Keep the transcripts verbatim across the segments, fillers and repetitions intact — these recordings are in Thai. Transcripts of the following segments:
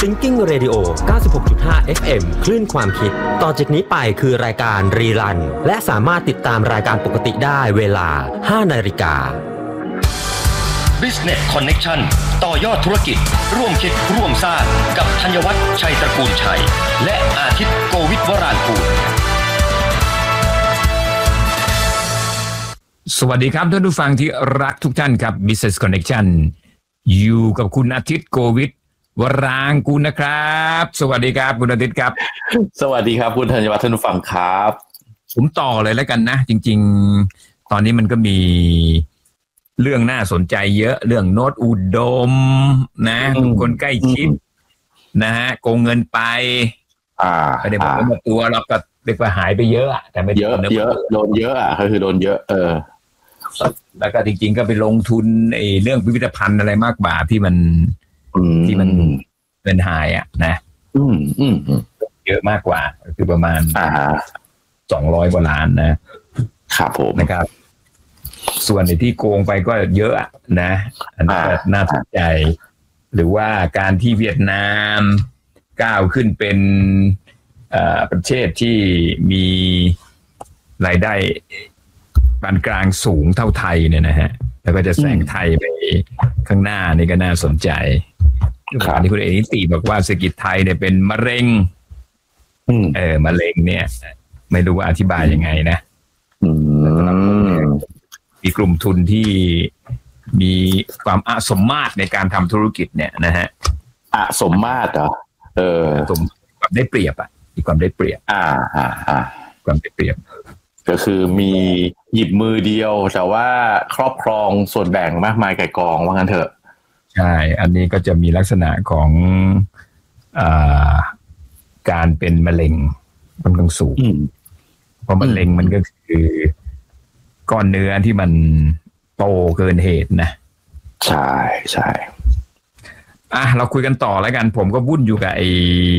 Thinking Radio เก้าสิบหกจุดห้า เอฟ เอ็ม คลื่นความคิดต่อจากนี้ไปคือรายการรีรันและสามารถติดตามรายการปกติได้เวลา ห้านาฬิกา Business Connection ต่อยอดธุรกิจร่วมคิดร่วมสร้างกับธัญวัฒน์ชัยตระกูลชัยและอาทิตย์โกวิทวรางกูลสวัสดีครับท่านผู้ฟังที่รักทุกท่านครับ Business Connection อยู่กับคุณอาทิตย์โกวิทวรางกูลนะครับสวัสดีครับคุณอาทิตย์ครับสวัสดีครับคุณธัญวัฒน์ท่านผู้ฟังครับผมต่อเลยแล้วกันนะจริงๆตอนนี้มันก็มีเรื่องน่าสนใจเยอะเรื่องโน้ตอุดมนะคนใกล้ชิดนะฮะโกงเงินไปอ่าไม่ได้บอกว่าหมดตัวเราก็เรียกว่าหายไปเยอะแต่ไม่เยอะเยอะโดนเยอะอ่ะก็คือโดนเยอะเออแล้วก็จริงๆก็ไปลงทุนไอ้เรื่องพิพิธภัณฑ์อะไรมากกว่าที่มันที่มันเงินหายอ่ะนะอืมอืมเยอะมากกว่าคือประมาณอ่าสองร้อยกว่าล้านนะครับผมนะครับส่วนในที่โกงไปก็เยอะนะอันนี้ก็น่าสนใจหรือว่าการที่เวียดนามก้าวขึ้นเป็นประเทศที่มีรายได้ปานกลางสูงเท่าไทยเนี่ยนะฮะแล้วก็จะแซงไทยไปข้างหน้านี่ก็น่าสนใจอันนี้คุณเอนิติบอกว่าเศรษฐกิจไทยเนี่ยเป็นมะเร็งเออมะเร็งเนี่ยไม่รู้ว่าอธิบายยังไงนะมีกลุ่มทุนที่มีความอาสมมาตรในการทำธุรกิจเนี่ยนะฮะอาสมมาตรเหรอเออสมความได้เปรียบอ่ะมีความได้เปรียบอ่าอ่าอ่าความได้เปรียบก็คือมีหยิบมือเดียวแต่ว่าครอบครองส่วนแบ่งมากมายไก่กองว่างั้นเถอะใช่อันนี้ก็จะมีลักษณะของอ่าการเป็นมะเร็งค่อนข้างสูงเพราะมะเร็งมันก็คือก้อนเนื้อที่มันโตเกินเหตุนะใช่ใช่อ่ะเราคุยกันต่อแล้วกันผมก็วุ่นอยู่กับไอ้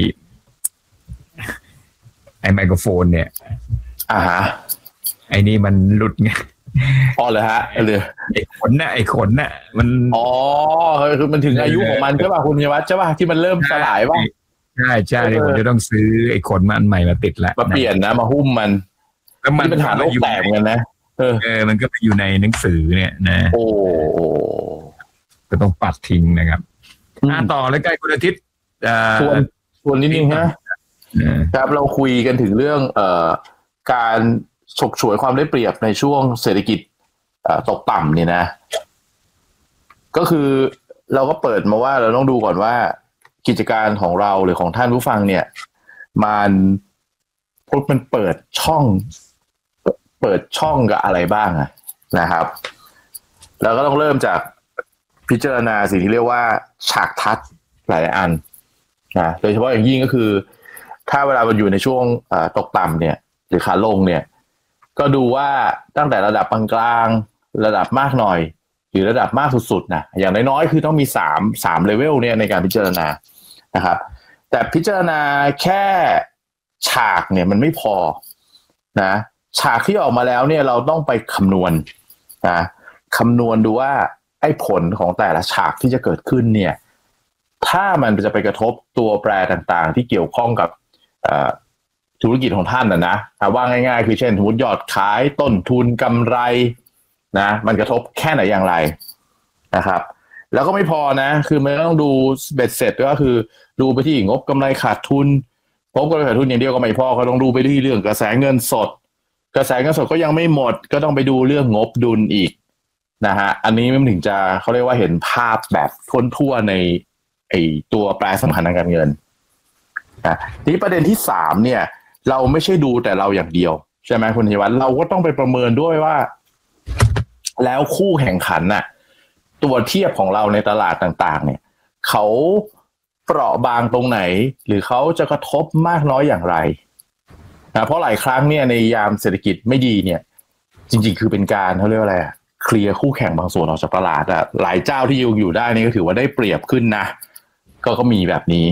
ไอ้ไมโครโฟนเนี่ยอ่าฮะไอ้นี่มันหลุดไงอ๋อเลยฮะเลยไอ้ขนน่ะไอ้ขนน่ะมันอ๋อคือมันถึงอายุของมันใช่ป่ะคุณยวัฒน์ใช่ป่ะที่มันเริ่มสลายป่ะใช่ใช่เดี๋ยวผมจะต้องซื้อไอ้ขนมันใหม่มาติดแล้วมาเปลี่ยนนะมาหุ้มมันแล้วมันเป็นหาโรคแตกกันนะเออเออมันก็ไปอยู่ในหนังสือเนี่ยนะโอ้ก็ต้องปัดทิ้งนะครับอ่าต่อเลยใกล้คุณอาทิตย์ชวนชวนนิดนึงฮะครับเราคุยกันถึงเรื่องเอ่อการฉกฉวยความได้เปรียบในช่วงเศรษฐกิจตกต่ำเนี่ยนะก็คือเราก็เปิดมาว่าเราต้องดูก่อนว่ากิจการของเราหรือของท่านผู้ฟังเนี่ยมันพวกมันเปิดช่องเปิดช่องกับอะไรบ้างอะนะครับแล้วก็ต้องเริ่มจากพิจารณาสิ่งที่เรียกว่าฉากทัศน์หลายอันนะโดยเฉพาะอย่างยิ่งก็คือถ้าเวลามันอยู่ในช่วงตกต่ำเนี่ยหรือขาลงเนี่ยก็ดูว่าตั้งแต่ระดับกลางๆระดับมากหน่อยหรือระดับมากสุดๆนะอย่างน้อยๆคือต้องมีสามสามเลเวลเนี่ยในการพิจารณานะครับแต่พิจารณาแค่ฉากเนี่ยมันไม่พอนะฉากที่ออกมาแล้วเนี่ยเราต้องไปคำนวณนะคำนวณดูว่าไอ้ผลของแต่ละฉากที่จะเกิดขึ้นเนี่ยถ้ามันจะไปกระทบตัวแปรต่างๆที่เกี่ยวข้องกับธุรกิจของท่านนะนะว่าง่ายๆคือเช่นสมมติยอดขายต้นทุนกำไรนะมันกระทบแค่ไหนอย่างไรนะครับแล้วก็ไม่พอนะคือมันต้องดูเบ็ดเสร็จก็คือดูไปที่งบกำไรขาดทุนงบกำไรขาดทุนอย่างเดียวก็ไม่พอก็ต้องดูไปที่เรื่องกระแสเงินสดกระแสเงินสดก็ยังไม่หมดก็ต้องไปดูเรื่องงบดุลอีกนะฮะอันนี้มันถึงจะเขาเรียกว่าเห็นภาพแบบทั่วๆในไอ้ตัวแปรสำคัญทางการเงินนะทีนี้ประเด็นที่สามเนี่ยเราไม่ใช่ดูแต่เราอย่างเดียวใช่ไหมคุณธีรวัฒน์เราก็ต้องไปประเมินด้วยว่าแล้วคู่แข่งขันน่ะตัวเทียบของเราในตลาดต่างๆเนี่ยเขาเปราะบางตรงไหนหรือเขาจะกระทบมากน้อยอย่างไรนะเพราะหลายครั้งเนี่ยในยามเศรษฐกิจไม่ดีเนี่ยจริงๆคือเป็นการเขาเรียกว่าอะไรเคลียร์คู่แข่งบางส่วนออกจากตลาดอะหลายเจ้าที่ยังอยู่ได้นี่ก็ถือว่าได้เปรียบขึ้นนะก็ก็มีแบบนี้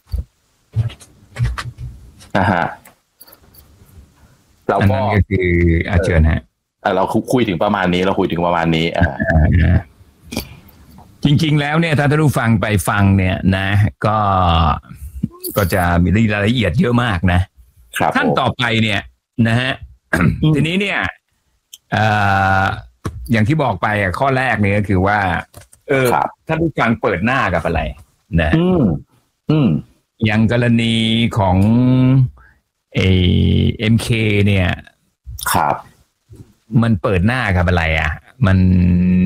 นะฮะเราก็คืออาเชิญฮะเราคุยถึงประมาณนี้เราคุยถึงประมาณนี้อ่าจจริงๆแล้วเนี่ยถ้าท่านผู้ฟังไปฟังเนี่ยนะก็ก็จะมีรายละเอียดเยอะมากนะครับขั้นต่อไปเนี่ยนะฮะ ทีนี้เนี่ยเอ่ออย่างที่บอกไปอ่ะข้อแรกเนี่ยก็คือว่าเออท่านผู้ฟังเปิดหน้ากับอะไรนะอืมอืมอย่างกรณีของเอเอ็มเคเนี่ยครับมันเปิดหน้ากับอะไรอ่ะมัน